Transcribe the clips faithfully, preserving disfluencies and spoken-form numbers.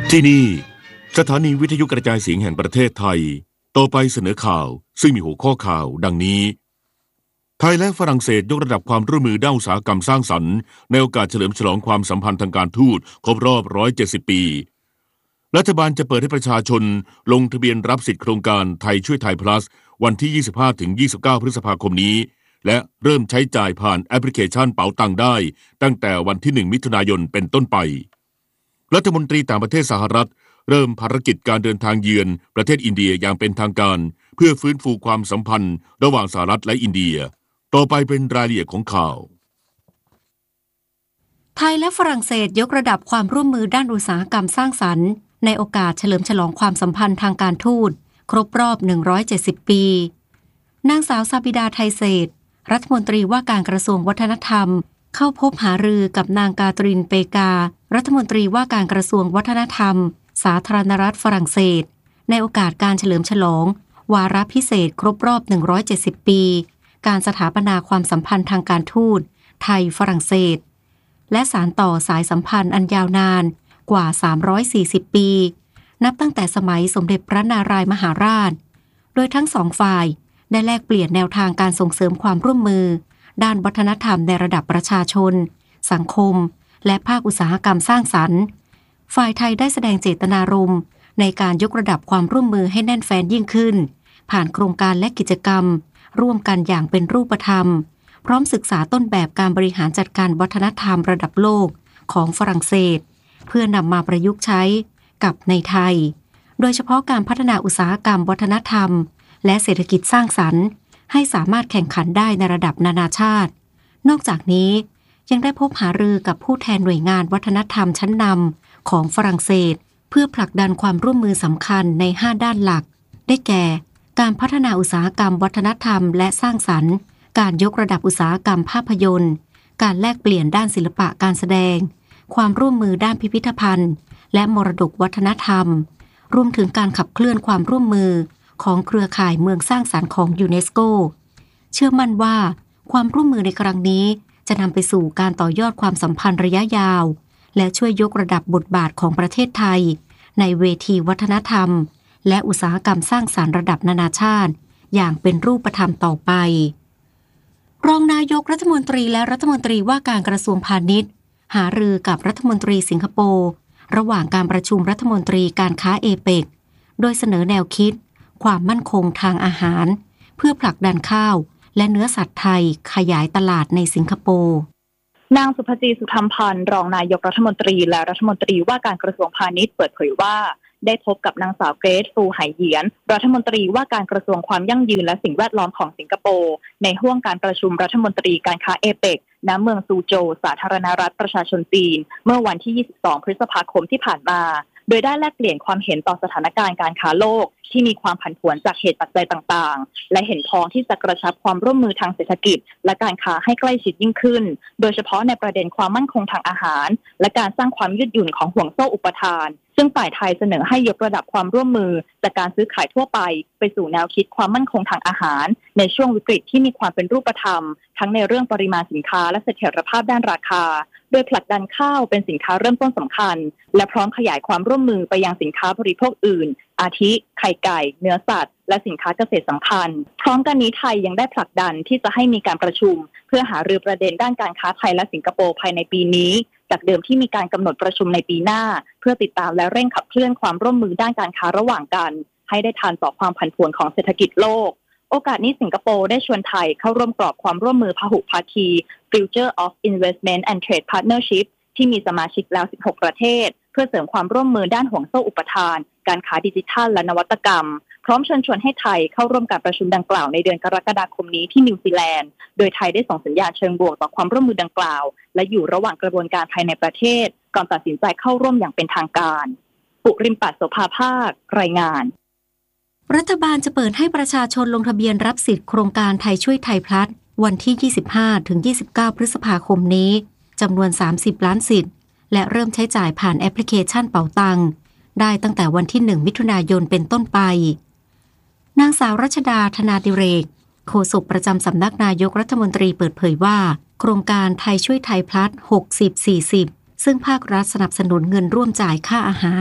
ที่นี่สถานีวิทยุกระจายเสียงแห่งประเทศไทยต่อไปเสนอข่าวซึ่งมีหัวข้อข่าวดังนี้ไทยและฝรั่งเศสยกระดับความร่วมมือด้านอุตสาหกรรมสร้างสรรค์ในโอกาสเฉลิมฉลองความสัมพันธ์ทางการทูตครบรอบหนึ่งร้อยเจ็ดสิบปีรัฐบาลจะเปิดให้ประชาชนลงทะเบียนรับสิทธิโครงการไทยช่วยไทย plus วันที่ ยี่สิบห้าถึงยี่สิบเก้า พฤษภาคมนี้และเริ่มใช้จ่ายผ่านแอปพลิเคชันเป๋าตังได้ตั้งแต่วันที่หนึ่งมิถุนายนเป็นต้นไปรัฐมนตรีต่างประเทศสหรัฐเริ่มภารกิจการเดินทางเยือนประเทศอินเดียอย่างเป็นทางการเพื่อฟื้นฟูความสัมพันธ์ระหว่างสหรัฐและอินเดียต่อไปเป็นรายละเอียดของข่าวไทยและฝรั่งเศสยกระดับความร่วมมือด้านอุตสาหกรรมสร้างสรรค์ในโอกาสเฉลิมฉลองความสัมพันธ์ทางการทูตครบรอบหนึ่งร้อยเจ็ดสิบปีนางสาวซาบิดาไทยเศษรัฐมนตรีว่าการกระทรวงวัฒนธรรมเข้าพบหารือกับนางกาตรินเปการัฐมนตรีว่าการกระทรวงวัฒนธรรมสาธารณรัฐฝรั่งเศสในโอกาสการเฉลิมฉลองวาระพิเศษครบรอบหนึ่งร้อยเจ็ดสิบปีการสถาปนาความสัมพันธ์ทางการทูตไทยฝรั่งเศสและสานต่อสายสัมพันธ์อันยาวนานกว่าสามร้อยสี่สิบปีนับตั้งแต่สมัยสมเด็จพระนารายมหาราชโดยทั้งสองฝ่ายได้แลกเปลี่ยนแนวทางการส่งเสริมความร่วมมือด้านวัฒนธรรมในระดับประชาชนสังคมและภาคอุตสาหกรรมสร้างสรรค์ฝ่ายไทยได้แสดงเจตนารมณ์ในการยกระดับความร่วมมือให้แน่นแฟ้นยิ่งขึ้นผ่านโครงการและกิจกรรมร่วมกันอย่างเป็นรูปธรรมพร้อมศึกษาต้นแบบการบริหารจัดการวัฒนธรรมระดับโลกของฝรั่งเศสเพื่อนำมาประยุกต์ใช้กับในไทยโดยเฉพาะการพัฒนาอุตสาหกรรมวัฒนธรรมและเศรษฐกิจสร้างสรรค์ให้สามารถแข่งขันได้ในระดับนานาชาตินอกจากนี้ยังได้พบหารือกับผู้แทนหน่วยงานวัฒนธรรมชั้นนำของฝรั่งเศสเพื่อผลักดันความร่วมมือสำคัญในห้าด้านหลักได้แก่การพัฒนาอุตสาหกรรมวัฒนธรรมและสร้างสรรค์การยกระดับอุตสาหกรรมภาพยนตร์การแลกเปลี่ยนด้านศิลปะการแสดงความร่วมมือด้านพิพิธภัณฑ์และมรดกวัฒนธรรมรวมถึงการขับเคลื่อนความร่วมมือของเครือข่ายเมืองสร้างสรรค์ของยูเนสโกเชื่อมั่นว่าความร่วมมือในครั้งนี้จะนำไปสู่การต่อยอดความสัมพันธ์ระยะยาวและช่วยยกระดับบทบาทของประเทศไทยในเวทีวัฒนธรรมและอุตสาหกรรมสร้างสรรค์ระดับนานาชาติอย่างเป็นรูปธรรมต่อไปรองนายกรัฐมนตรีและรัฐมนตรีว่าการกระทรวงพาณิชย์หารือกับรัฐมนตรีสิงคโปร์ระหว่างการประชุมรัฐมนตรีการค้าเอเปกโดยเสนอแนวคิดความมั่นคงทางอาหารเพื่อผลักดันข้าวและเนื้อสัตว์ไทยขยายตลาดในสิงคโปร์นางสุภจีสุธรรมพันธ์รองนายกรัฐมนตรีและรัฐมนตรีว่าการกระทรวงพาณิชย์เปิดเผยว่าได้พบกับนางสาวเกรซฟูไหเหยียนรัฐมนตรีว่าการกระทรวงความยั่งยืนและสิ่งแวดล้อมของสิงคโปร์ในห้วงการประชุมรัฐมนตรีการค้าเอเปกณเมืองซูโจวสาธารณรัฐประชาชนจีนเมื่อวันที่ยี่สิบสองพฤษภาคมที่ผ่านมาโดยได้แลกเปลี่ยนความเห็นต่อสถานการณ์การค้าโลกที่มีความผันผวนจากเหตุปัจจัยต่างๆและเห็นพ้องที่จะกระชับความร่วมมือทางเศรษฐกิจและการค้าให้ใกล้ชิดยิ่งขึ้นโดยเฉพาะในประเด็นความมั่นคงทางอาหารและการสร้างความยืดหยุ่นของห่วงโซ่อุปทานซึ่งฝ่ายไทยเสนอให้ยกระดับความร่วมมือจากการซื้อขายทั่วไปไปสู่แนวคิดความมั่นคงทางอาหารในช่วงวิกฤตที่มีความเป็นรูปธรรมทั้งในเรื่องปริมาณสินค้าและเสถียรภาพด้านราคาโดยผลักดันข้าวเป็นสินค้าเริ่มต้นสำคัญและพร้อมขยายความร่วมมือไปยังสินค้าบริโภคอื่นอาทิไข่ไก่เนื้อสัตว์และสินค้าเกษตรสำคัญพร้อมกันนี้ไทยยังได้ผลักดันที่จะให้มีการประชุมเพื่อหารือประเด็นด้านการค้าไทยและสิงคโปร์ภายในปีนี้จากเดิมที่มีการกำหนดประชุมในปีหน้าเพื่อติดตามและเร่งขับเคลื่อนความร่วมมือด้านการค้าระหว่างกันให้ได้ทันต่อความผันผวนของเศรษฐกิจโลกโอกาสนี้สิงคโปร์ได้ชวนไทยเข้าร่วมกรอบความร่วมมือพหุภาคี Future of Investment and Trade Partnership ที่มีสมาชิกแล้วสิบหกประเทศเพื่อเสริมความร่วมมือด้านห่วงโซ่อุปทานการค้าดิจิทัลและนวัตกรรมพร้อมเชิญชวนให้ไทยเข้าร่วมการประชุมดังกล่าวในเดือนกรกฎาคมนี้ที่นิวซีแลนด์โดยไทยได้ส่งสัญญาณเชิงบวกต่อความร่วมมือดังกล่าวและอยู่ระหว่างกระบวนการภายในประเทศก่อนตัดสินใจเข้าร่วมอย่างเป็นทางการปุริมปัสโสภาภาครายงานรัฐบาลจะเปิดให้ประชาชนลงทะเบียนรับสิทธิโครงการไทยช่วยไทยพลัสวันที่ ยี่สิบห้าถึงยี่สิบเก้า พฤษภาคมนี้จำนวนสามสิบล้านสิทธิ์และเริ่มใช้จ่ายผ่านแอปพลิเคชันเป๋าตังได้ตั้งแต่วันที่หนึ่งมิถุนายนเป็นต้นไปนางสาวรัชดาธนาดิเรกโฆษกประจำสำนักนายกรัฐมนตรีเปิดเผยว่าโครงการไทยช่วยไทยพลัส หกสิบ สี่สิบ ซึ่งภาครัฐสนับสนุนเงินร่วมจ่ายค่าอาหาร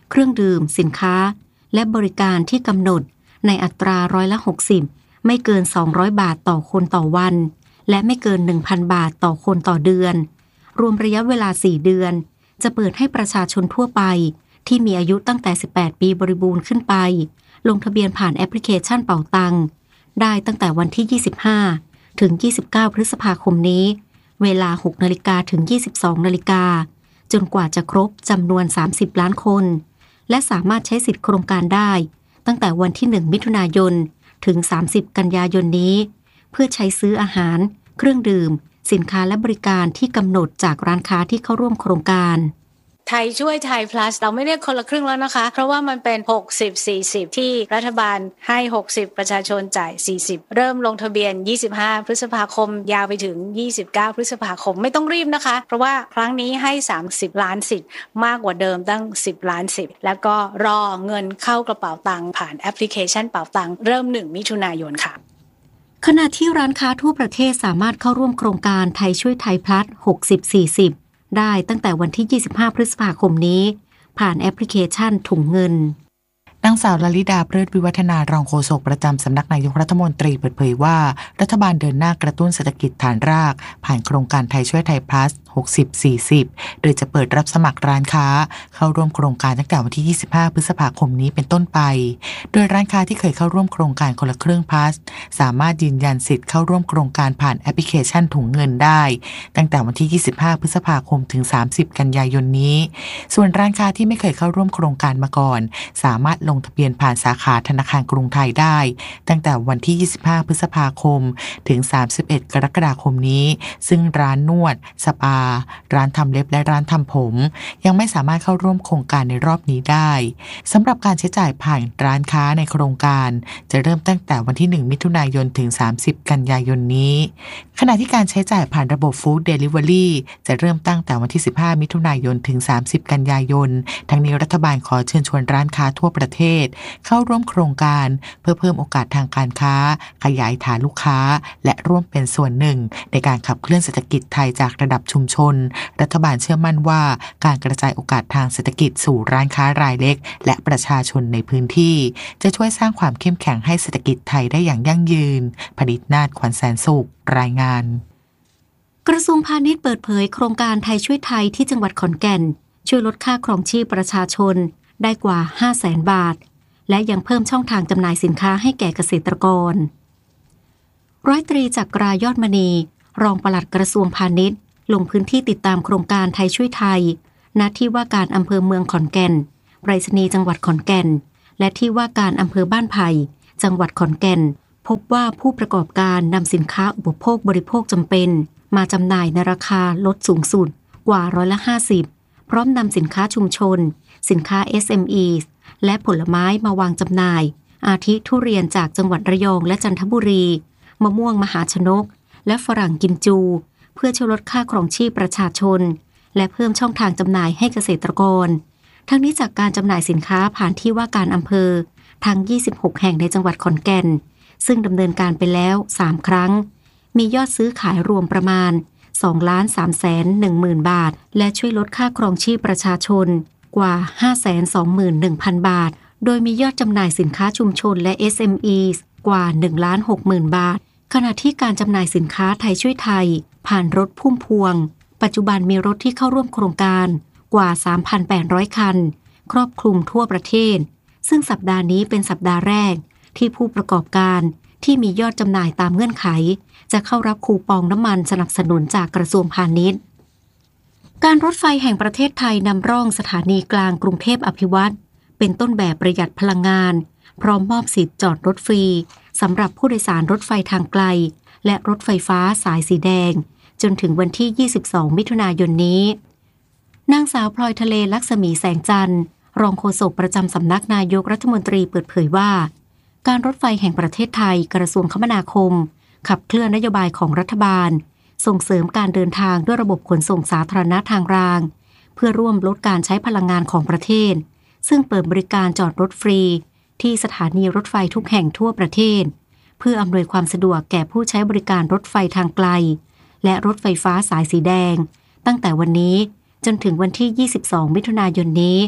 เครื่องดื่มสินค้าและบริการที่กำหนดในอัตราร้อยละหกสิบไม่เกินสองร้อยบาทต่อคนต่อวันและไม่เกิน หนึ่งพัน บาทต่อคนต่อเดือนรวมระยะเวลาสี่เดือนจะเปิดให้ประชาชนทั่วไปที่มีอายุตั้งแต่สิบแปดปีบริบูรณ์ขึ้นไปลงทะเบียนผ่านแอปพลิเคชันเป๋าตังได้ตั้งแต่วันที่ยี่สิบห้าถึงยี่สิบเก้าพฤษภาคมนี้เวลา หกนาฬิกาถึงยี่สิบสองนาฬิกาจนกว่าจะครบจำนวนสามสิบล้านคนและสามารถใช้สิทธิโครงการได้ตั้งแต่วันที่หนึ่งมิถุนายนถึงสามสิบกันยายนนี้เพื่อใช้ซื้ออาหารเครื่องดื่มสินค้าและบริการที่กำหนดจากร้านค้าที่เข้าร่วมโครงการไทยช่วยไทย plus เราไม่เรียกคนละครึ่งแล้วนะคะเพราะว่ามันเป็น หกสิบ สี่สิบ ที่รัฐบาลให้หกสิบประชาชนจ่ายสี่สิบเริ่มลงทะเบียนยี่สิบห้าพฤษภาคมยาวไปถึงยี่สิบเก้าพฤษภาคมไม่ต้องรีบนะคะเพราะว่าครั้งนี้ให้สามสิบล้านสิทธิ์มากกว่าเดิมตั้งสิบล้านสิทธิ์แล้วก็รอเงินเข้ากระเป๋าตังค์ผ่านแอปพลิเคชันเป๋าตังค์เริ่มหนึ่งมิถุนายนค่ะขณะที่ร้านค้าทั่วประเทศสามารถเข้าร่วมโครงการไทยช่วยไทย plus หกสิบ สี่สิบได้ตั้งแต่วันที่ยี่สิบห้าพฤษภาคมนี้ผ่านแอปพลิเคชันถุงเงินนางสาวลลิดาเพลิดวิวัฒนารองโฆษกประจำสำนักนายกรัฐมนตรีเปิดเผยว่ารัฐบาลเดินหน้ากระตุ้นเศรษฐกิจฐานรากผ่านโครงการไทยช่วยไทย plus หกสิบ สี่สิบโดยจะเปิดรับสมัครร้านค้าเข้าร่วมโครงการตั้งแต่วันที่ยี่สิบห้าพฤษภาคมนี้เป็นต้นไปโดยร้านค้าที่เคยเข้าร่วมโครงการคนละครึ่ง plus สามารถยืนยันสิทธิ์เข้าร่วมโครงการผ่านแอปพลิเคชันถุงเงินได้ตั้งแต่วันที่ยี่สิบห้าพฤษภาคมถึงสามสิบกันยายนนี้ส่วนร้านค้าที่ไม่เคยเข้าร่วมโครงการมาก่อนสามารถลงทะเบียนผ่านสาขาธนาคารกรุงไทยได้ตั้งแต่วันที่ยี่สิบห้าพฤษภาคมถึงสามสิบเอ็ดกรกฎาคมนี้ซึ่งร้านนวดสปาร้านทำเล็บและร้านทำผมยังไม่สามารถเข้าร่วมโครงการในรอบนี้ได้สำหรับการใช้จ่ายผ่านร้านค้าในโครงการจะเริ่มตั้งแต่วันที่หนึ่งมิถุนายนถึงสามสิบกันยายนนี้ขณะที่การใช้จ่ายผ่านระบบฟู้ดเดลิเวอรี่จะเริ่มตั้งแต่วันที่สิบห้ามิถุนายนถึงสามสิบกันยายนทั้งนี้รัฐบาลขอเชิญชวนร้านค้าทั่วประเทศเข้าร่วมโครงการเพื่อเพิ่มโอกาสทางการค้าขยายฐานลูกค้าและร่วมเป็นส่วนหนึ่งในการขับเคลื่อนเศรษฐกิจไทยจากระดับชุมชนรัฐบาลเชื่อมั่นว่าการกระจายโอกาสทางเศรษฐกิจสู่ร้านค้ารายเล็กและประชาชนในพื้นที่จะช่วยสร้างความเข้มแข็งให้เศรษฐกิจไทยได้อย่างยั่งยืนผลิตนาฏขวัญแสนสุขรายงานกระทรวงพาณิชย์เปิดเผยโครงการไทยช่วยไทยที่จังหวัดขอนแก่นช่วยลดค่าครองชีพประชาชนได้กว่า ห้าแสน บาทและยังเพิ่มช่องทางจำหน่ายสินค้าให้แก่เกษตรกรร้อยตรีจักรายอดมณีรองปลัดกระทรวงพาณิชย์ลงพื้นที่ติดตามโครงการไทยช่วยไทยณที่ว่าการอำเภอเมืองขอนแก่นไปรษณีย์จังหวัดขอนแก่นและที่ว่าการอำเภอบ้านไผ่จังหวัดขอนแก่นพบว่าผู้ประกอบการนำสินค้าอุปโภคบริโภคจำเป็นมาจำหน่ายในราคาลดสูงสุดกว่าร้อยละห้าสิบพร้อมนำสินค้าชุมชนสินค้า เอส เอ็ม อี และผลไม้มาวางจำหน่ายอาทิทุเรียนจากจังหวัดระยองและจันทบุรีมะม่วงมหาชนกและฝรั่งกิมจูเพื่อช่วยลดค่าครองชีพประชาชนและเพิ่มช่องทางจำหน่ายให้เกษตรกรทั้งนี้จากการจำหน่ายสินค้าผ่านที่ว่าการอำเภอทั้งยี่สิบหกแห่งในจังหวัดขอนแก่นซึ่งดำเนินการไปแล้วสามครั้งมียอดซื้อขายรวมประมาณ สองล้านสามแสนหนึ่งหมื่น บาทและช่วยลดค่าครองชีพประชาชนกว่า ห้าแสนสองหมื่นหนึ่งพัน บาทโดยมียอดจำหน่ายสินค้าชุมชนและ เอส เอ็ม อี กว่า หนึ่งล้านหกหมื่น บาทขณะที่การจำหน่ายสินค้าไทยช่วยไทยผ่านรถพุ่มพวงปัจจุบันมีรถที่เข้าร่วมโครงการกว่า สามพันแปดร้อย คันครอบคลุมทั่วประเทศซึ่งสัปดาห์นี้เป็นสัปดาห์แรกที่ผู้ประกอบการที่มียอดจำหน่ายตามเงื่อนไขจะเข้ารับคูปองน้ำมันสนับสนุนจากกระทรวงพาณิชย์การรถไฟแห่งประเทศไทยนำร่องสถานีกลางกรุงเทพอภิวัตรเป็นต้นแบบประหยัดพลังงานพร้อมมอบสิทธิ์จอดรถฟรีสำหรับผู้โดยสารรถไฟทางไกลและรถไฟฟ้าสายสีแดงจนถึงวันที่ยี่สิบสองมิถุนายนนี้นางสาวพลอยทะเลลักษมีแสงจันทร์รองโฆษกประจำสำนักนายกรัฐมนตรีเปิดเผยว่าการรถไฟแห่งประเทศไทยกระทรวงคมนาคมขับเคลื่อนนโยบายของรัฐบาลส่งเสริมการเดินทางด้วยระบบขนส่งสาธารณะทางรางเพื่อร่วมลดการใช้พลังงานของประเทศซึ่งเปิดบริการจอดรถฟรีที่สถานีรถไฟทุกแห่งทั่วประเทศเพื่ออำนวยความสะดวกแก่ผู้ใช้บริการรถไฟทางไกลและรถไฟฟ้าสายสีแดงตั้งแต่วันนี้จนถึงวันที่ยี่สิบสองมิถุนายนนี้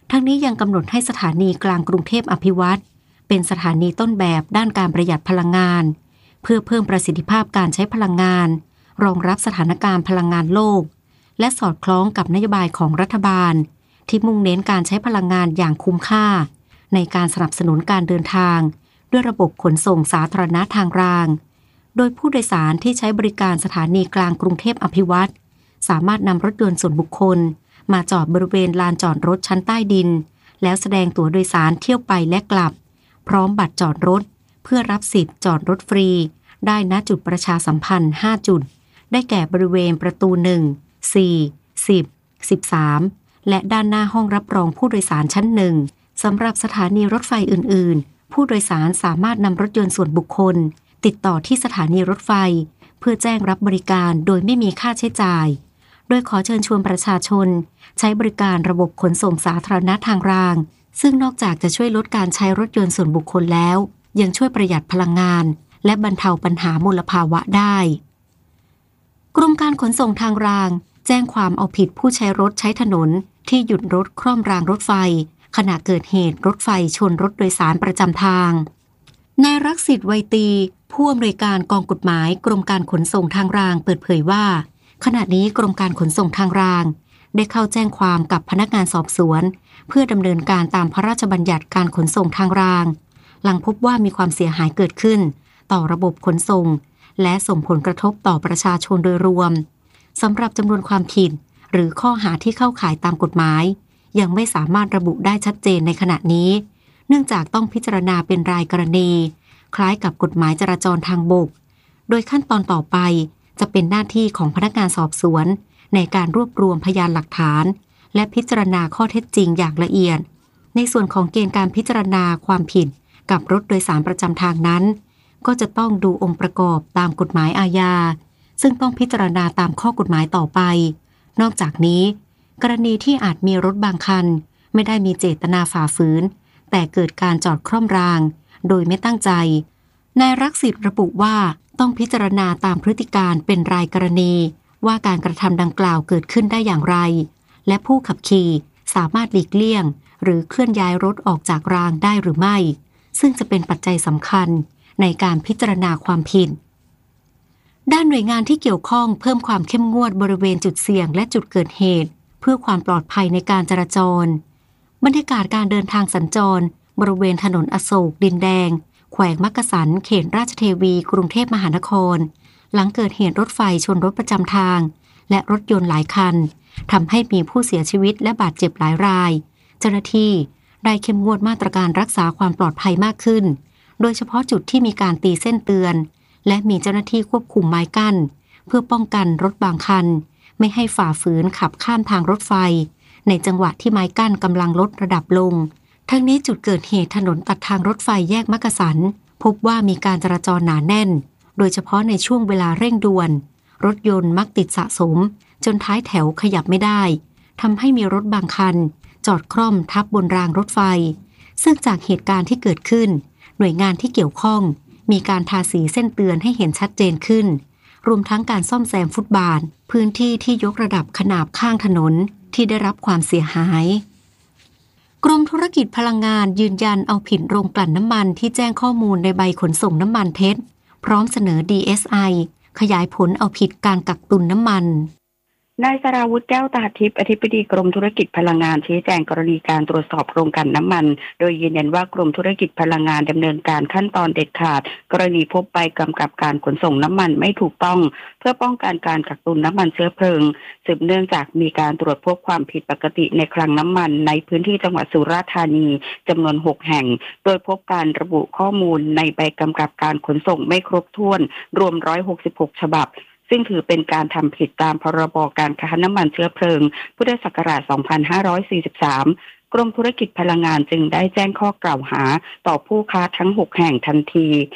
ทั้งนี้ยังกำหนดให้สถานีกลางกรุงเทพอภิวัตรเป็นสถานีต้นแบบด้านการประหยัดพลังงานเพื่อเพิ่มประสิทธิภาพการใช้พลังงานรองรับสถานการณ์พลังงานโลกและสอดคล้องกับนโยบายของรัฐบาลที่มุ่งเน้นการใช้พลังงานอย่างคุ้มค่าในการสนับสนุนการเดินทางด้วยระบบขนส่งสาธารณะทางรางโดยผู้โดยสารที่ใช้บริการสถานีกลางกรุงเทพอภิวัตรสามารถนำรถยนต์ส่วนบุคคลมาจอดบริเวณลานจอดรถชั้นใต้ดินแล้วแสดงตั๋วโดยสารเที่ยวไปและกลับพร้อมบัตรจอดรถเพื่อรับสิทธิ์จอดรถฟรีได้ณจุดประชาสัมพันธ์ห้าจุดได้แก่บริเวณประตูหนึ่ง สี่ สิบ สิบสามและด้านหน้าห้องรับรองผู้โดยสารชั้นหนึ่งสำหรับสถานีรถไฟอื่นๆผู้โดยสารสามารถนำรถยนต์ส่วนบุคคลติดต่อที่สถานีรถไฟเพื่อแจ้งรับบริการโดยไม่มีค่าใช้จ่ายโดยขอเชิญชวนประชาชนใช้บริการระบบขนส่งสาธารณะทางรางซึ่งนอกจากจะช่วยลดการใช้รถยนต์ส่วนบุคคลแล้วยังช่วยประหยัดพลังงานและบรรเทาปัญหามลภาวะได้กรมการขนส่งทางรางแจ้งความเอาผิดผู้ใช้รถใช้ถนนที่หยุดรถคร่อมรางรถไฟขณะเกิดเหตุรถไฟชนรถโดยสารประจำทางนายรักษิตไวยตีผู้อำนวยการกองกฎหมายกรมการขนส่งทางรางเปิดเผยว่าขณะนี้กรมการขนส่งทางรางได้เข้าแจ้งความกับพนักงานสอบสวนเพื่อดำเนินการตามพระราชบัญญัติการขนส่งทางรางหลังพบว่ามีความเสียหายเกิดขึ้นต่อระบบขนส่งและส่งผลกระทบต่อประชาชนโดยรวมสำหรับจำนวนความผิดหรือข้อหาที่เข้าข่ายตามกฎหมายยังไม่สามารถระบุได้ชัดเจนในขณะนี้เนื่องจากต้องพิจารณาเป็นรายกรณีคล้ายกับกฎหมายจราจรทางบกโดยขั้นตอนต่อไปจะเป็นหน้าที่ของพนักงานสอบสวนในการรวบรวมพยานหลักฐานและพิจารณาข้อเท็จจริงอย่างละเอียดในส่วนของเกณฑ์การพิจารณาความผิดกับรถโดยสารประจำทางนั้นก็จะต้องดูองค์ประกอบตามกฎหมายอาญาซึ่งต้องพิจารณาตามข้อกฎหมายต่อไปนอกจากนี้กรณีที่อาจมีรถบางคันไม่ได้มีเจตนาฝ่าฝืนแต่เกิดการจอดคร่อมรางโดยไม่ตั้งใจนายรักษิตระบุว่าต้องพิจารณาตามพฤติการเป็นรายกรณีว่าการกระทำดังกล่าวเกิดขึ้นได้อย่างไรและผู้ขับขี่สามารถหลีกเลี่ยงหรือเคลื่อนย้ายรถออกจากรางได้หรือไม่ซึ่งจะเป็นปัจจัยสำคัญในการพิจารณาความผิดด้านหน่วยงานที่เกี่ยวข้องเพิ่มความเข้มงวดบริเวณจุดเสี่ยงและจุดเกิดเหตุเพื่อความปลอดภัยในการจราจรบรรยากาศการเดินทางสัญจรบริเวณถนนอโศกดินแดงแขวงมักกะสันเขตราชเทวีกรุงเทพมหานครหลังเกิดเหตุรถไฟชนรถประจำทางและรถยนต์หลายคันทำให้มีผู้เสียชีวิตและบาดเจ็บหลายรายเจ้าหน้าที่ได้เข้มงวดมาตรการรักษาความปลอดภัยมากขึ้นโดยเฉพาะจุดที่มีการตีเส้นเตือนและมีเจ้าหน้าที่ควบคุมไม้กั้นเพื่อป้องกันรถบางคันไม่ให้ฝ่าฝืนขับข้ามทางรถไฟในจังหวะที่ไม้กั้นกำลังลดระดับลงทั้งนี้จุดเกิดเหตุถนนตัดทางรถไฟแยกมักกะสันพบว่ามีการจราจรหนาแน่นโดยเฉพาะในช่วงเวลาเร่งด่วนรถยนต์มักติดสะสมจนท้ายแถวขยับไม่ได้ทำให้มีรถบางคันจอดคร่อมทับบนรางรถไฟซึ่งจากเหตุการณ์ที่เกิดขึ้นหน่วยงานที่เกี่ยวข้องมีการทาสีเส้นเตือนให้เห็นชัดเจนขึ้นรวมทั้งการซ่อมแซมฟุตบาทพื้นที่ที่ยกระดับขนาบข้างถนนที่ได้รับความเสียหายกรมธุรกิจพลังงานยืนยันเอาผิดโรงกลั่นน้ำมันที่แจ้งข้อมูลในใบขนส่งน้ำมันเท็จพร้อมเสนอ ดี เอส ไอ ขยายผลเอาผิดการกักตุนน้ำมันนายสราวุฒิแก้วตาทิพย์อธิบดีกรมธุรกิจพลังงานชี้แจงกรณีการตรวจสอบโครงกลั่นน้ำมันโดยยืนยันว่ากรมธุรกิจพลังงานดำเนินการขั้นตอนเด็ดขาดกรณีพบใบกำกับการขนส่งน้ำมันไม่ถูกต้องเพื่อป้องกันการกักตุนน้ำมันเชื้อเพลิงสืบเนื่องจากมีการตรวจพบความผิดปกติในคลังน้ำมันในพื้นที่จังหวัดสุราษฎร์ธานีจำนวนหกแห่งโดยพบการระบุข้อมูลในใบกำกับการขนส่งไม่ครบถ้วนรวมหนึ่งร้อยหกสิบหกฉบับซึ่งถือเป็นการทำผิดตามพรบการค้าน้ำมันเชื้อเพลิงพุทธศักราชสองพันห้าร้อยสี่สิบสามกรมธุรกิจพลังงานจึงได้แจ้งข้อกล่าวหาต่อผู้ค้าทั้งหกแห่งทันที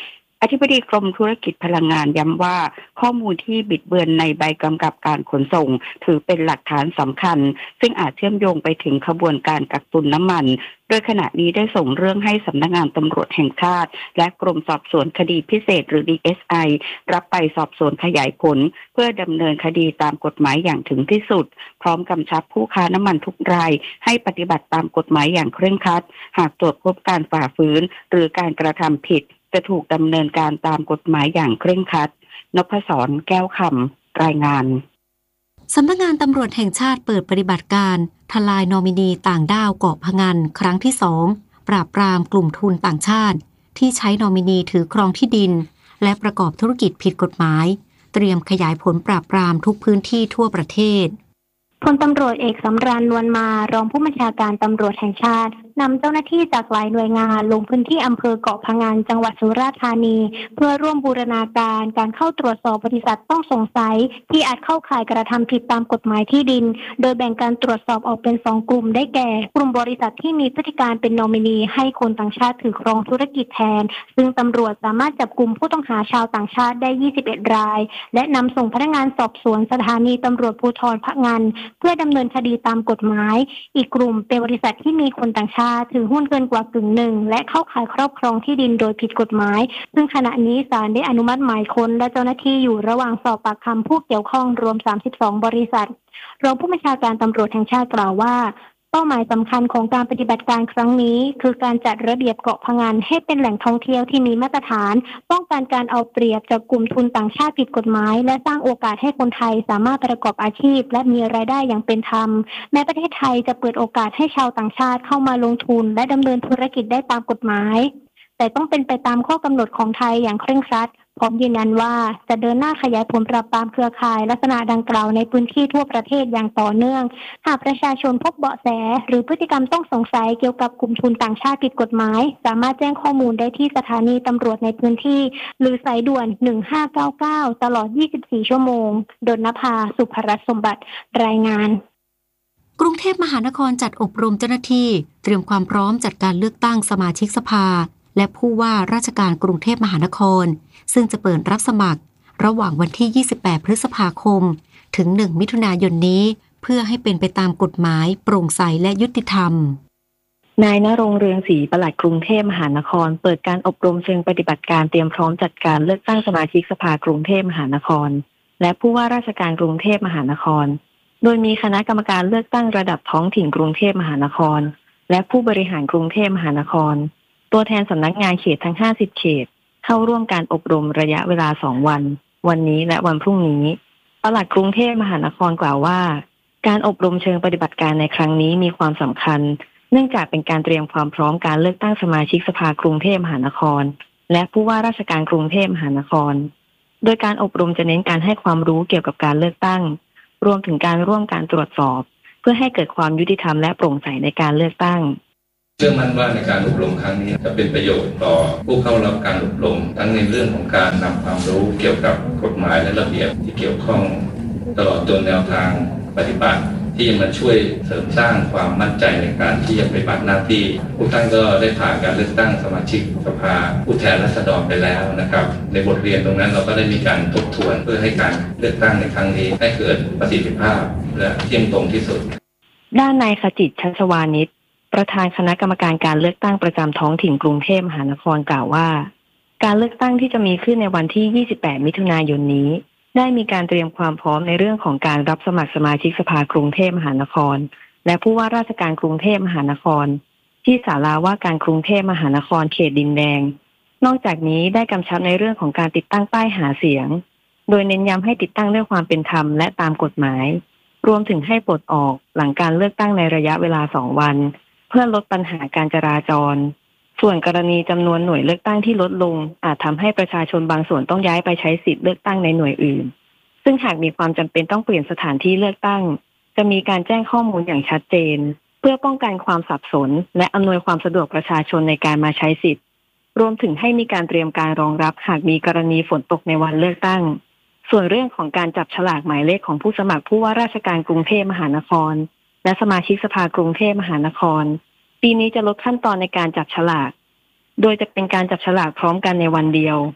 อธิบดีกรมธุรกิจพลังงานย้ำว่าข้อมูลที่บิดเบือนในใบกำกับการขนส่งถือเป็นหลักฐานสำคัญซึ่งอาจเชื่อมโยงไปถึงขบวนการกักตุนน้ำมันโดยขณะนี้ได้ส่งเรื่องให้สำนักงานตำรวจแห่งชาติและกรมสอบสวนคดีพิเศษหรือ ดี เอส ไอ รับไปสอบสวนขยายผลเพื่อดำเนินคดีตามกฎหมายอย่างถึงที่สุดพร้อมกำชับผู้ค้าน้ำมันทุกรายให้ปฏิบัติตามกฎหมายอย่างเคร่งครัดหากตรวจพบการฝ่าฝืนหรือการกระทำผิดจะถูกดำเนินการตามกฎหมายอย่างเคร่งครัดนพศรแก้วคำรายงานสำนักงานตำรวจแห่งชาติเปิดปฏิบัติการทลายนอมินีต่างด้าวเกาะพะงันครั้งที่สองปราบปรามกลุ่มทุนต่างชาติที่ใช้นอมินีถือครองที่ดินและประกอบธุรกิจผิดกฎหมายเตรียมขยายผลปราบปรามทุกพื้นที่ทั่วประเทศพลตำรวจเอกสำราญนวลมารองผู้บัญชาการตำรวจแห่งชาตินำเจ้าหน้าที่จากหลายหน่วยงานลงพื้นที่อำเภอเกาะพะงันจังหวัดสุราษฎร์ธานีเพื่อร่วมบูรณาการการเข้าตรวจสอบบริษัทต้องสงสัยที่อาจเข้าข่ายกระทำผิดตามกฎหมายที่ดินโดยแบ่งการตรวจสอบออกเป็นสองกลุ่มได้แก่กลุ่มบริษัทที่มีพฤติการเป็นนอมินีให้คนต่างชาติถือครองธุรกิจแทนซึ่งตำรวจสามารถจับกุมผู้ต้องหาชาวต่างชาติได้ยี่สิบเอ็ดรายและนำส่งพนักงานสอบสวนสถานีตำรวจภูธรพะงันเพื่อดำเนินคดีตามกฎหมายอีกกลุ่มเป็นบริษัทที่มีคนต่างชาติถือหุ้นเกินกว่ากึ่งหนึ่งและเข้าข่ายครอบครองที่ดินโดยผิดกฎหมายซึ่งขณะนี้ศาลได้อนุมัติหมายค้นและเจ้าหน้าที่อยู่ระหว่างสอบปากคำผู้เกี่ยวข้องรวมสามสิบสองบริษัทรองผู้บัญชาการตำรวจแห่งชาติกล่าวว่าเป้าหมายสำคัญของการปฏิบัติการครั้งนี้คือการจัดระเบียบเกาะพะงันให้เป็นแหล่งท่องเที่ยวที่มีมาตรฐานป้องกันการเอาเปรียบจากกลุ่มทุนต่างชาติผิดกฎหมายและสร้างโอกาสให้คนไทยสามารถประกอบอาชีพและมีรายได้อย่างเป็นธรรมแม้ประเทศไทยจะเปิดโอกาสให้ชาวต่างชาติเข้ามาลงทุนและดำเนินธุรกิจได้ตามกฎหมายแต่ต้องเป็นไปตามข้อกำหนดของไทยอย่างเคร่งครัดพร้อมยืนยันว่าจะเดินหน้าขยายผลปราบปรามเครือข่ายลักษณะดังกล่าวในพื้นที่ทั่วประเทศอย่างต่อเนื่องหากประชาชนพบเบาะแสหรือพฤติกรรมต้องสงสัยเกี่ยวกับกลุ่มทุนต่างชาติผิดกฎหมายสามารถแจ้งข้อมูลได้ที่สถานีตำรวจในพื้นที่หรือสายด่วนหนึ่งห้าเก้าเก้าตลอดยี่สิบสี่ชั่วโมงดลนภาสุภรัตน์สมบัติรายงานกรุงเทพมหานครจัดอบรมเจ้าหน้าที่เตรียมความพร้อมจัดการเลือกตั้งสมาชิกสภาและผู้ว่าราชการกรุงเทพมหานครซึ่งจะเปิดรับสมัครระหว่างวันที่ยี่สิบแปดพฤษภาคมถึงหนึ่งมิถุนายนนี้เพื่อให้เป็นไปตามกฎหมายโปร่งใสและยุติธรรมนายณรงค์เรืองศรีปลัดกรุงเทพมหานครเปิดการอบรมเชิงปฏิบัติการเตรียมพร้อมจัดการเลือกตั้งสมาชิกสภากรุงเทพมหานครและผู้ว่าราชการกรุงเทพมหานครโดยมีคณะกรรมการเลือกตั้งระดับท้องถิ่นกรุงเทพมหานครและผู้บริหารกรุงเทพมหานครตัวแทนสำนักงานเขตทั้งห้าสิบเขตเข้าร่วมการอบรมระยะเวลาสองวันวันนี้และวันพรุ่งนี้ปลัดกรุงเทพมหานครกล่าวว่าการอบรมเชิงปฏิบัติการในครั้งนี้มีความสำคัญเนื่องจากเป็นการเตรียมความพร้อมการเลือกตั้งสมาชิกสภากรุงเทพมหานครและผู้ว่าราชการกรุงเทพมหานครโดยการอบรมจะเน้นการให้ความรู้เกี่ยวกับการเลือกตั้งรวมถึงการร่วมการตรวจสอบเพื่อให้เกิดความยุติธรรมและโปร่งใสในการเลือกตั้งเชื่อมั่นว่าในการอบรมครั้งนี้จะเป็นประโยชน์ต่อผู้เข้ารับการอบรมทั้งในเรื่องของการนำความรู้เกี่ยวกับกฎหมายและระเบียบที่เกี่ยวข้องตลอดจนแนวทางปฏิบัติที่จะมาช่วยเสริมสร้างความมั่นใจในการที่จะปฏิบัติหน้าที่ผู้ท่านก็ได้ผ่านการเลือกตั้งสมาชิกสภาผู้แทนราษฎรไปแล้วนะครับในบทเรียนตรงนั้นเราก็ได้มีการทบทวนเพื่อให้การเลือกตั้งในครั้งนี้ให้เกิดประสิทธิภาพและเที่ยงตรงที่สุดด้านนายขจิตชัชวานิชประธานคณะกรรมการการเลือกตั้งประจำท้องถิ่นกรุงเทพมหานครกล่าวว่าการเลือกตั้งที่จะมีขึ้นในวันที่ยี่สิบแปดมิถุนายนนี้ได้มีการเตรียมความพร้อมในเรื่องของการรับสมัครสมาชิกสภากรุงเทพมหานครและผู้ว่าราชการกรุงเทพมหานครที่ศาลาว่าการกรุงเทพมหานครเขตดินแดงนอกจากนี้ได้กำชับในเรื่องของการติดตั้งป้ายหาเสียงโดยเน้นย้ำให้ติดตั้งด้วยความเป็นธรรมและตามกฎหมายรวมถึงให้ปลดออกหลังการเลือกตั้งในระยะเวลาสองวันเพื่อลดปัญหาการจราจรส่วนกรณีจำนวนหน่วยเลือกตั้งที่ลดลงอาจทำให้ประชาชนบางส่วนต้องย้ายไปใช้สิทธิ์เลือกตั้งในหน่วยอื่นซึ่งหากมีความจำเป็นต้องเปลี่ยนสถานที่เลือกตั้งจะมีการแจ้งข้อมูลอย่างชัดเจนเพื่อป้องกันความสับสนและอำนวยความสะดวกประชาชนในการมาใช้สิทธิ์รวมถึงให้มีการเตรียมการรองรับหากมีกรณีฝนตกในวันเลือกตั้งส่วนเรื่องของการจับฉลากหมายเลขของผู้สมัครผู้ว่าราชการกรุงเทพมหานครและสมาชิกสภากรุงเทพมหานครปีนี้จะลดขั้นตอนในการจับฉลากโดยจะเป็นการจับฉลากพร้อมกันในวันเดียว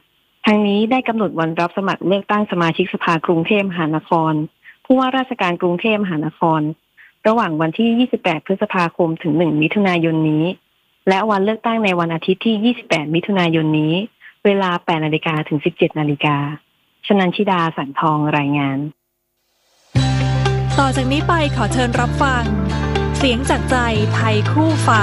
ทั้งนี้ได้กำหนดวันรับสมัครเลือกตั้งสมาชิกสภากรุงเทพมหานครผู้ว่าราชการกรุงเทพมหานครระหว่างวันที่ยี่สิบแปดพฤษภาคมถึงหนึ่งมิถุนายนนี้และวันเลือกตั้งในวันอาทิตย์ที่ยี่สิบแปดมิถุนายนนี้เวลา แปดนาฬิกา ถึง สิบเจ็ดนาฬิกาชนันชิดาสันทองรายงานต่อจากนี้ไปขอเชิญรับฟังเสียงจากใจไทยคู่ฟ้า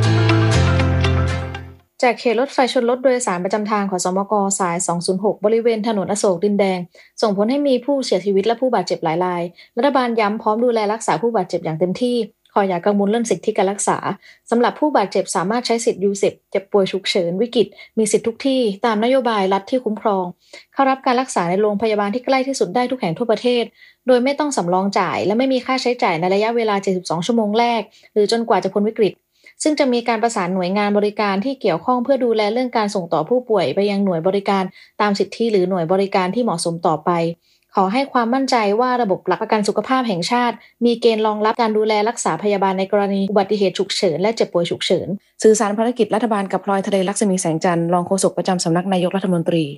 จากเขตรถไฟชนรถโดยสารประจำทางของสมกสายสองศูนย์หกบริเวณถนนอโศกดินแดงส่งผลให้มีผู้เสียชีวิตและผู้บาดเจ็บหลายรายรัฐบาลย้ำพร้อมดูแลรักษาผู้บาดเจ็บอย่างเต็มที่ขออย่ากังวลเรื่องสิทธิการรักษาสำหรับผู้บาดเจ็บสามารถใช้สิทธิ์ยูสิบเจ็บป่วยฉุกเฉินวิกฤตมีสิทธิทุกที่ตามนโยบายรัฐที่คุ้มครองเข้ารับการรักษาในโรงพยาบาลที่ใกล้ที่สุดได้ทุกแห่งทั่วประเทศโดยไม่ต้องสำรองจ่ายและไม่มีค่าใช้จ่ายในระยะเวลาเจ็ดสิบสองชั่วโมงแรกหรือจนกว่าจะพ้นวิกฤตซึ่งจะมีการประสานหน่วยงานบริการที่เกี่ยวข้องเพื่อดูแลเรื่องการส่งต่อผู้ป่วยไปยังหน่วยบริการตามสิทธิหรือหน่วยบริการที่เหมาะสมต่อไปขอให้ความมั่นใจว่าระบบหลักประกันสุขภาพแห่งชาติมีเกณฑ์รองรับการดูแลรักษาพยาบาลในกรณีอุบัติเหตุฉุกเฉินและเจ็บป่วยฉุกเฉินสื่อสารภารกิจรัฐบาลกับพลอยทะเลลักษมีแสงจันทร์รองโฆษกประจำสำนักนายกรัฐมนตรี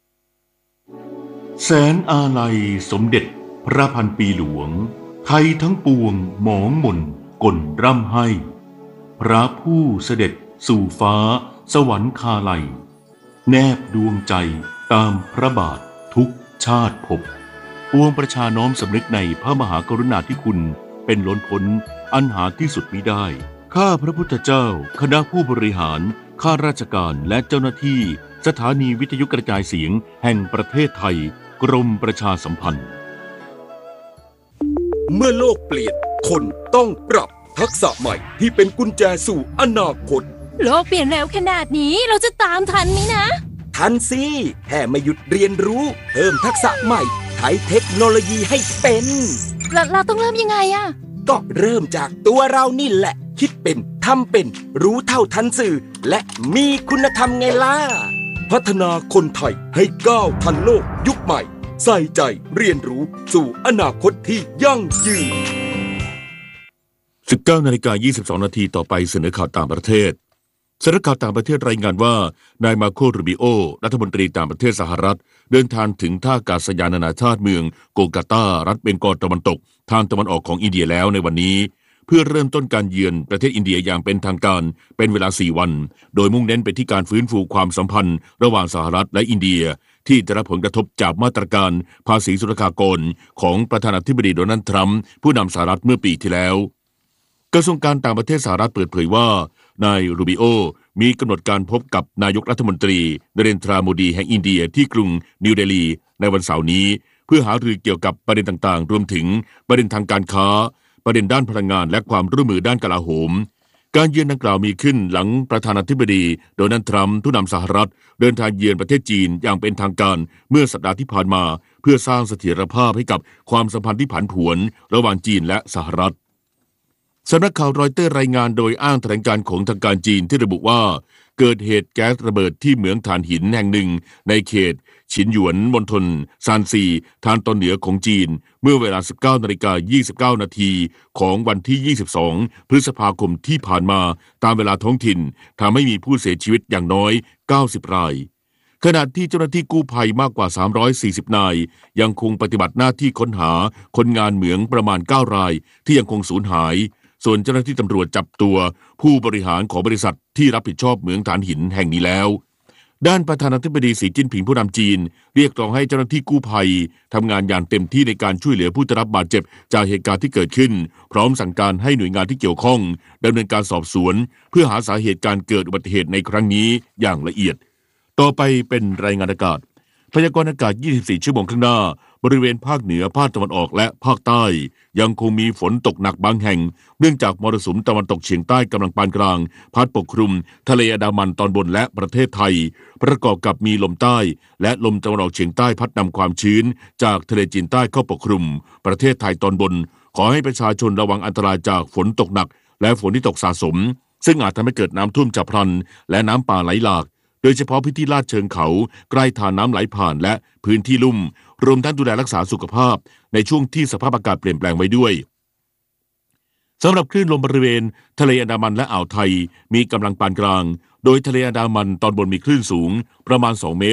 แสนอาลัยสมเด็จพระพันปีหลวงไทยทั้งปวงหมองหม่นก่นร่ำให้พระผู้เสด็จสู่ฟ้าสวรรคาลัยแนบดวงใจตามพระบาททุกชาติภพปวงประชาน้อมสำนึกในพระมหากรุณาธิคุณเป็นล้นพ้นอันหาที่สุดมิได้ข้าพระพุทธเจ้าคณะผู้บริหารข้าราชการและเจ้าหน้าที่สถานีวิทยุกระจายเสียงแห่งประเทศไทยกรมประชาสัมพันธ์เมื่อโลกเปลี่ยนคนต้องปรับทักษะใหม่ที่เป็นกุญแจสู่อนาคตโลกเปลี่ยนเร็วขนาดนี้เราจะตามทันไหมนะทันสิแค่ไม่หยุดเรียนรู้เพิ่มทักษะใหม่ใช้เทคโนโลยีให้เป็นเราเราต้องเริ่มยังไงอะก็เริ่มจากตัวเรานี่แหละคิดเป็นทำเป็นรู้เท่าทันสื่อและมีคุณธรรมไงล่ะพัฒนาคนไทยให้ก้าวทันโลกยุคใหม่ใส่ใจเรียนรู้สู่อนาคตที่ยั่งยืนสิบเก้านาฬิกายี่สิบสองนาทีต่อไปเสนอข่าวต่างประเทศสำนักข่าวต่างประเทศรายงานว่านายมาโค รูบิโอรัฐมนตรีต่างประเทศสหรัฐเดินทางถึงท่าอากาศยานนานาชาติเมืองโกกาตารัฐเบงกอลตะวันตกทางตะวันออกของอินเดียแล้วในวันนี้เพื่อเริ่มต้นการเยือนประเทศอินเดียอย่างเป็นทางการเป็นเวลาสี่วันโดยมุ่งเน้นไปที่การฟื้นฟูความสัมพันธ์ระหว่างสหรัฐและอินเดียที่ได้รับผลกระทบจากมาตรการภาษีศุลกากรของประธานาธิบดีโดนัลด์ทรัมป์ผู้นำสหรัฐเมื่อปีที่แล้วกระทรวงการต่างประเทศสหรัฐเปิดเผยว่านายรูบิโอมีกำหนดการพบกับนายกรัฐมนตรีนเรนทราโมดีแห่งอินเดียที่กรุงนิวเดลีในวันเสาร์นี้เพื่อหารือเกี่ยวกับประเด็นต่างๆรวมถึงประเด็นทางการค้าประเด็นด้านพลังงานและความร่วมมือด้านกลาโหมการเยือนดังกล่าวมีขึ้นหลังประธานาธิบดีโดนัลด์ทรัมป์ผู้นำสหรัฐเดินทางเยือนประเทศจีนอย่างเป็นทางการเมื่อสัปดาห์ที่ผ่านมาเพื่อสร้างเสถียรภาพให้กับความสัมพันธ์ที่ผันผวนระหว่างจีนและสหรัฐสำนักข่าวรอยเตอร์รายงานโดยอ้างแถลงการณ์ของทางการจีนที่ระบุว่าเกิดเหตุแก๊สระเบิดที่เหมืองถ่านหินแห่งหนึ่งในเขตฉินหยวนมณฑลซานซีทางตอนเหนือของจีนเมื่อเวลา สิบเก้านาฬิกายี่สิบเก้านาทีของวันที่ยี่สิบสองพฤษภาคมที่ผ่านมาตามเวลาท้องถิ่นทำให้มีผู้เสียชีวิตอย่างน้อยเก้าสิบรายขณะที่เจ้าหน้าที่กู้ภัยมากกว่าสามร้อยสี่สิบนายยังคงปฏิบัติหน้าที่ค้นหาคนงานเหมืองประมาณเก้ารายที่ยังคงสูญหายส่วนเจ้าหน้าที่ตำรวจจับตัวผู้บริหารของบริษัทที่รับผิดชอบเหมืองถ่านหินแห่งนี้แล้วด้านประธานาธิบดีสีจิ้นผิงผู้นำจีนเรียกร้องให้เจ้าหน้าที่กู้ภัยทำงานอย่างเต็มที่ในการช่วยเหลือผู้ได้รับบาดเจ็บจากเหตุการณ์ที่เกิดขึ้นพร้อมสั่งการให้หน่วยงานที่เกี่ยวข้องดำเนินการสอบสวนเพื่อหาสาเหตุการเกิดอุบัติเหตุในครั้งนี้อย่างละเอียดต่อไปเป็นรายงานอากาศพยากรณ์อากาศยี่สิบสี่ชั่วโมงข้างหน้าบริเวณภาคเหนือภาคตะวันออกและภาคใต้ยังคงมีฝนตกหนักบางแห่งเนื่องจากมรสุมตะวันตกเฉียงใต้กำลังปานกลางพัดปกคลุมทะเลอันดามันตอนบนและประเทศไทยประกอบกับมีลมใต้และลมตะวันออกเฉียงใต้พัดนำความชื้นจากทะเลจีนใต้เข้าปกคลุมประเทศไทยตอนบนขอให้ประชาชนระวังอันตรายจากฝนตกหนักและฝนที่ตกสะสมซึ่งอาจทำให้เกิดน้ำท่วมฉับพลันและน้ำป่าไหลหลากโดยเฉพาะพื้นที่ลาดเชิงเขาใกล้ทานน้ำไหลผ่านและพื้นที่ลุ่มรวมทั้งดูแลรักษาสุขภาพในช่วงที่สภาพอากาศเปลี่ยนแปลงไว้ด้วยสำหรับคลื่นลมบริเวณทะเลอันดามันและอ่าวไทยมีกำลังปานกลางโดยทะเลอันดามันตอนบนมีคลื่นสูงประมาณสองเมตร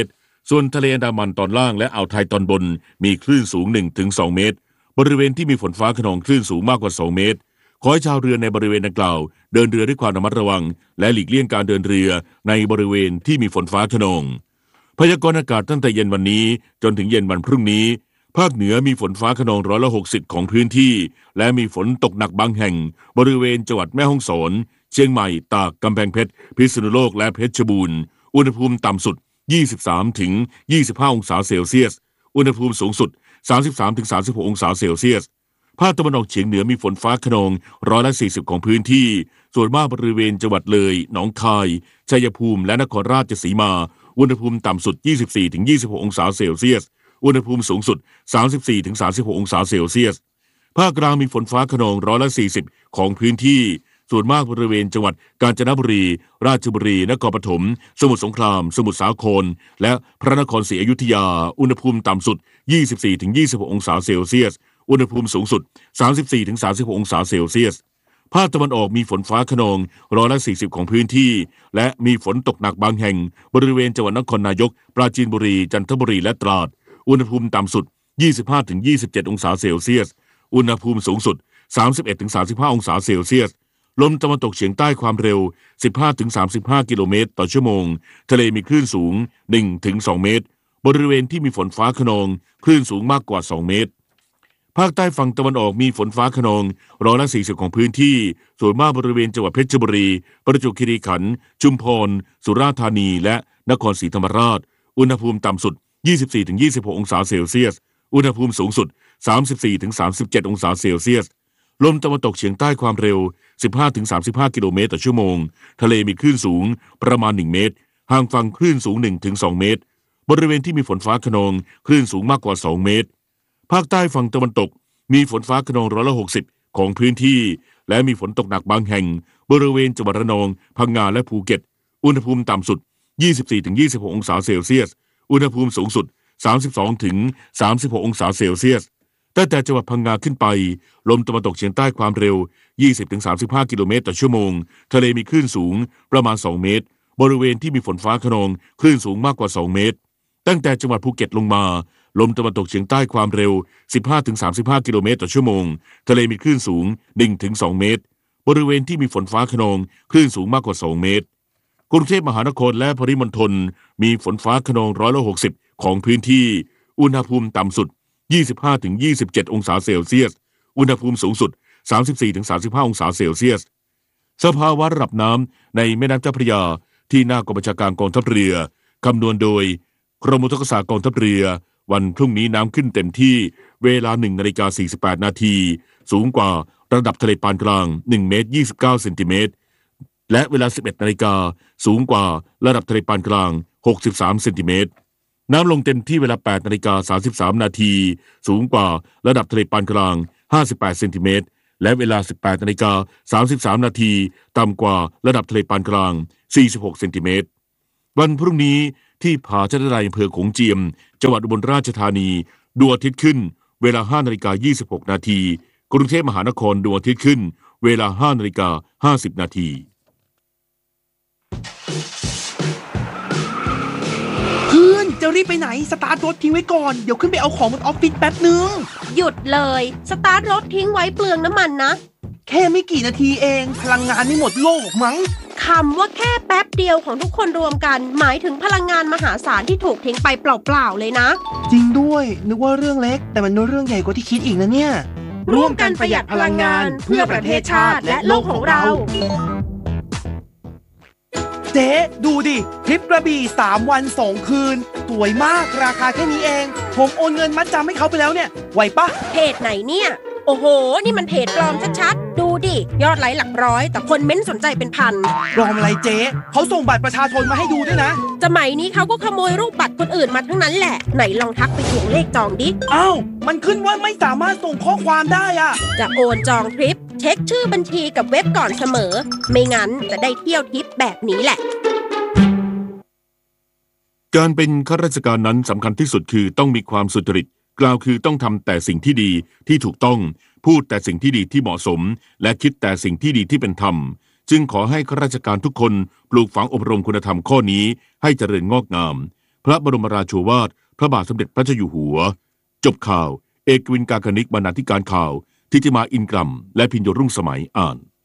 ส่วนทะเลอันดามันตอนล่างและอ่าวไทยตอนบนมีคลื่นสูง หนึ่งถึงสอง เมตรบริเวณที่มีฝนฟ้าคะนองคลื่นสูงมากกว่าสองเมตรขอให้ชาวเรือในบริเวณดังกล่าวเดินเรือด้วยความระมัดระวังและหลีกเลี่ยงการเดินเรือในบริเวณที่มีฝนฟ้าคะนองพยากรณ์อากาศตั้งแต่เย็นวันนี้จนถึงเย็นวันพรุ่งนี้ภาคเหนือมีฝนฟ้าคะนองร้อยละหกสิบของพื้นที่และมีฝนตกหนักบางแห่งบริเวณจังหวัดแม่ฮ่องสอนเชียงใหม่ตากกำแพงเพชรพิษณุโลกและเพชรบูรณ์อุณหภูมิต่ำสุดยี่สิบสามถึงยี่สิบห้าองศาเซลเซียสอุณหภูมิสูงสุดสามสิบสามถึงสามสิบหกองศาเซลเซียสภาคตะวันออกเฉียงเหนือมีฝนฟ้าคะนองร้อยละสี่สิบของพื้นที่ส่วนมากบริเวณจังหวัดเลยหนองคายชัยภูมิและนครราชสีมาอุณหภูมิต่ำสุดยี่สิบสี่ถึงยี่สิบหกองศาเซลเซียสอุณหภูมิสูงสุดสามสิบสี่ถึงสามสิบหกองศาเซลเซียสภาคกลางมีฝนฟ้าคะนองร้อยละสี่สิบของพื้นที่ส่วนมากบริเวณจังหวัดกาญจนบุรีราชบุรีนครปฐมสมุทรสงครามสมุทรสาครและพระนครศรีอยุธยาอุณหภูมิต่ำสุดยี่สิบสี่ถึงยี่สิบหกองศาเซลเซียสอุณหภูมิสูงสุดสามสิบสี่ถึงสามสิบหกองศาเซลเซียสภาคตะวันออกมีฝนฟ้าคะนองร้อยละสี่สิบของพื้นที่และมีฝนตกหนักบางแห่งบริเวณจังหวัดนครนายกปราจีนบุรีจันทบุรีและตราดอุณหภูมิต่ำสุดยี่สิบห้าถึงยี่สิบเจ็ดองศาเซลเซียสอุณหภูมิสูงสุดสามสิบเอ็ดถึงสามสิบห้าองศาเซลเซียสลมตะวันตกเฉียงใต้ความเร็ว สิบห้าถึงสามสิบห้า กิโลเมตรต่อชั่วโมงทะเลมีคลื่นสูง หนึ่งถึงสอง เมตรบริเวณที่มีฝนฟ้าคะนองคลื่นสูงมากกว่าสองเมตรภาคใต้ฝั่งตะวันออกมีฝนฟ้าคะนองร้อยละสี่สิบของพื้นที่ส่วนมากบริเวณจังหวัดเพชรบุรีประจวบคีรีขันธ์ชุมพรสุราษฎร์ธานีและนครศรีธรรมราชอุณหภูมิต่ำสุด ยี่สิบสี่ถึงยี่สิบหก องศาเซลเซียสอุณหภูมิสูงสุด สามสิบสี่ถึงสามสิบเจ็ด องศาเซลเซียสลมตะวันตกเฉียงใต้ความเร็ว สิบห้าถึงสามสิบห้า กิโลเมตรต่อชั่วโมงทะเลมีคลื่นสูงประมาณหนึ่งเมตรห่างฝั่งคลื่นสูง หนึ่งถึงสอง เมตรบริเวณที่มีฝนฟ้าคะนองคลื่นสูงมากกว่าสองเมตรภาคใต้ฝั่งตะวันตกมีฝนฟ้าคะนองร้อยละหกสิบของพื้นที่และมีฝนตกหนักบางแห่งบริเวณจังหวัดระนองพังงาและภูเก็ตอุณหภูมิต่ำสุด ยี่สิบสี่ถึงยี่สิบหก องศาเซลเซียสอุณหภูมิสูงสุด สามสิบสองถึงสามสิบหก องศาเซลเซียสตั้งแต่จังหวัดพังงาขึ้นไปลมตะวันตกเฉียงใต้ความเร็ว ยี่สิบถึงสามสิบห้า กิโลเมตรต่อชั่วโมงทะเลมีคลื่นสูงประมาณสองเมตรบริเวณที่มีฝนฟ้าคะนองคลื่นสูงมากกว่าสองเมตรตั้งแต่จังหวัดภูเก็ตลงมาลมตะวันตกเฉียงใต้ความเร็ว สิบห้าถึงสามสิบห้า กิโลเมตรต่อชั่วโมงทะเลมีคลื่นสูง หนึ่งถึงสอง เมตรบริเวณที่มีฝนฟ้าคะนองคลื่นสูงมากกว่าสองเมตรกรุงเทพมหานครและปริมณฑลมีฝนฟ้าคะนองร้อยละหกสิบของพื้นที่อุณหภูมิต่ำสุด ยี่สิบห้าถึงยี่สิบเจ็ด องศาเซลเซียสอุณหภูมิสูงสุด สามสิบสี่ถึงสามสิบห้า องศาเซลเซียสสภาวะระดับน้ำในแม่น้ำเจ้าพระยาที่หน้ากองบัญชาการกองทัพเรือคำนวณโดยกรมอุทกศาสตร์กองทัพเรือวันพรุ่งนี้น้ำขึ้นเต็มที่เวลา หนึ่งนาฬิกาสี่สิบแปด นาทีสูงกว่าระดับทะเลปานกลางหนึ่งเมตรยี่สิบเก้าเซนติเมตรและเวลา สิบเอ็ดนาฬิกาสูงกว่าระดับทะเลปานกลางหกสิบสามเซนติเมตรน้ำลงเต็มที่เวลา แปดนาฬิกาสามสิบสาม นาทีสูงกว่าระดับทะเลปานกลางห้าสิบแปดเซนติเมตรและเวลา สิบแปดนาฬิกาสามสิบสาม นาทีต่ำกว่าระดับทะเลปานกลางสี่สิบหกเซนติเมตรวันพรุ่งนี้ที่ผาชะไดอำเภอโขงเจียมจังหวัดอุบลราชธานีดวงอาทิตย์ขึ้นเวลา ห้านาฬิกายี่สิบหก นาทีกรุงเทพมหานครดวงอาทิตย์ขึ้นเวลา ห้านาฬิกาห้าสิบ นาทีเพื่อนจะรีบไปไหนสตาร์ทรถทิ้งไว้ก่อนเดี๋ยวขึ้นไปเอาของบนออฟฟิศแป๊บนึงหยุดเลยสตาร์ทรถทิ้งไว้เปลืองน้ำมันนะแค่ไม่กี่นาทีเองพลังงานไม่หมดโลกมั้งคำว่าแค่แป๊บเดียวของทุกคนรวมกันหมายถึงพลังงานมหาศาลที่ถูกทิ้งไปเปล่าๆเลยนะจริงด้วยนึกว่าเรื่องเล็กแต่มันเป็นเรื่องใหญ่กว่าที่คิดอีกนะเนี่ยร่วมกันประหยัดพลังงานเพื่อประเทศชาติและโลกของเราเจ๊ดูดิทริปกระบี่สามวันสองคืนสวยมากราคาแค่นี้เองผมโอนเงินมัดจำให้เขาไปแล้วเนี่ยไหวปะเพจไหนเนี่ยโอ้โหนี่มันเพจปลอมชัดๆดูดิยอดไลค์หลักร้อยแต่คนเม้นสนใจเป็นพันปลอมอะไรเจ๊เขาส่งบัตรประชาชนมาให้ดูด้วยนะสมัยนี้เขาก็ขโมยรูปบัตรคนอื่นมาทั้งนั้นแหละไหนลองทักไปทวงเลขจองดิอ้าวมันขึ้นว่าไม่สามารถส่งข้อความได้อะจะโอนจองทริปเช็คชื่อบัญชีกับเว็บก่อนเสมอไม่งั้นจะได้เที่ยวทริปแบบนี้แหละการเป็นข้าราชการนั้นสำคัญที่สุดคือต้องมีความสุจริตกล่าวคือต้องทำแต่สิ่งที่ดีที่ถูกต้องพูดแต่สิ่งที่ดีที่เหมาะสมและคิดแต่สิ่งที่ดีที่เป็นธรรมจึงขอให้ข้าราชการทุกคนปลูกฝังอบรมคุณธรรมข้อนี้ให้เจริญงอกงามพระบรมราโชวาทพระบาทสมเด็จพระเจ้าอยู่หัวจบข่าวเอกวินกากนิกบรรณาธิการข่าวทิติมาอินกรัมและพิญโยรุ่งสมัยอ่าน